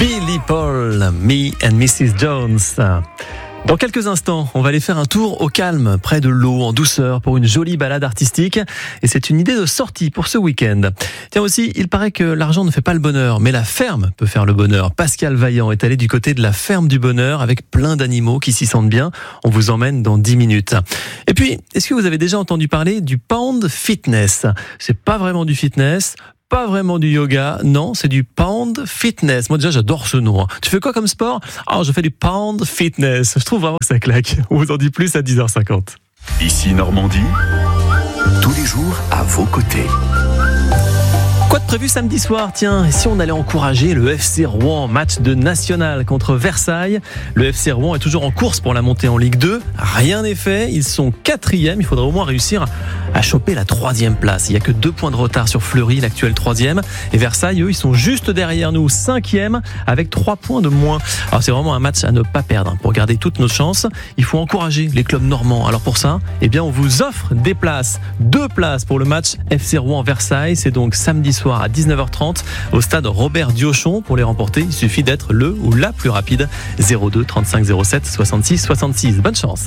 Billy Paul, Me and Mrs. Jones. Dans quelques instants, on va aller faire un tour au calme, près de l'eau, en douceur, pour une jolie balade artistique. Et c'est une idée de sortie pour ce week-end. Tiens aussi, il paraît que l'argent ne fait pas le bonheur, mais la ferme peut faire le bonheur. Pascal Vaillant est allé du côté de la ferme du bonheur avec plein d'animaux qui s'y sentent bien. On vous emmène dans 10 minutes. Et puis, est-ce que vous avez déjà entendu parler du Pound Fitness ? C'est pas vraiment du fitness, pas vraiment du yoga, non, c'est du Pound Fitness. Moi déjà, j'adore ce nom. Tu fais quoi comme sport ? Je fais du Pound Fitness. Je trouve vraiment que ça claque. On vous en dit plus à 10h50. Ici Normandie, tous les jours à vos côtés. Quoi de prévu samedi soir ? Tiens, et si on allait encourager le FC Rouen, match de national contre Versailles ? Le FC Rouen est toujours en course pour la montée en Ligue 2. Rien n'est fait, ils sont 4e. Il faudrait au moins réussir à choper la 3e place. Il n'y a que 2 points de retard sur Fleury, l'actuel 3e. Et Versailles, eux, ils sont juste derrière nous, 5e, avec 3 points de moins. Alors c'est vraiment un match à ne pas perdre. Pour garder toutes nos chances, il faut encourager les clubs normands. Alors pour ça, on vous offre des places. 2 places pour le match FC Rouen-Versailles. C'est donc samedi soir à 19h30 au stade Robert Diochon. Pour les remporter, il suffit d'être le ou la plus rapide. 02 35 07 66 66. Bonne chance.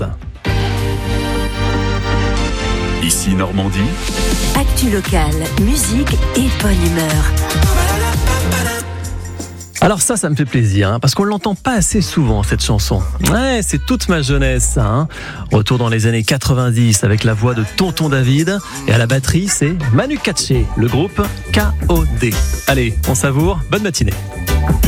Ici Normandie, actu locale, musique et bonne humeur. Alors ça me fait plaisir, parce qu'on l'entend pas assez souvent, cette chanson. Ouais, c'est toute ma jeunesse, ça. Retour dans les années 90 avec la voix de Tonton David. Et à la batterie, c'est Manu Katché, le groupe KOD. Allez, on savoure, bonne matinée.